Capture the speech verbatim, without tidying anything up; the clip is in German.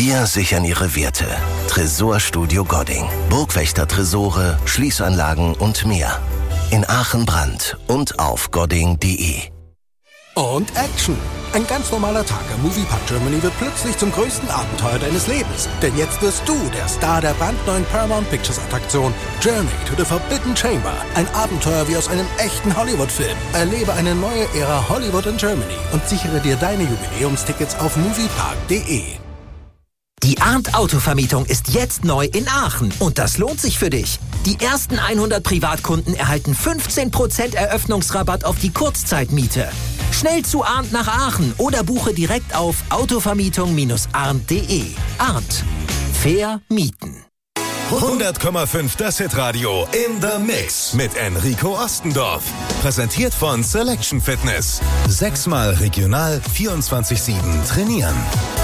Wir sichern Ihre Werte. Tresorstudio Godding. Burgwächter-Tresore, Schließanlagen und mehr. In Aachen Brand und auf godding punkt de. Und Action! Ein ganz normaler Tag am Moviepark Germany wird plötzlich zum größten Abenteuer deines Lebens. Denn jetzt wirst du der Star der brandneuen Paramount Pictures Attraktion Journey to the Forbidden Chamber. Ein Abenteuer wie aus einem echten Hollywood-Film. Erlebe eine neue Ära Hollywood in Germany und sichere dir deine Jubiläumstickets auf moviepark punkt de. Die Arndt Autovermietung ist jetzt neu in Aachen und das lohnt sich für dich. Die ersten hundert Privatkunden erhalten fünfzehn Prozent Eröffnungsrabatt auf die Kurzzeitmiete. Schnell zu Arndt nach Aachen oder buche direkt auf autovermietung Bindestrich arndt punkt de. Arndt. Fair mieten. hundert Komma fünf Das Hitradio in the Mix mit Enrico Ostendorf. Präsentiert von Selection Fitness. Sechsmal regional vierundzwanzig sieben trainieren.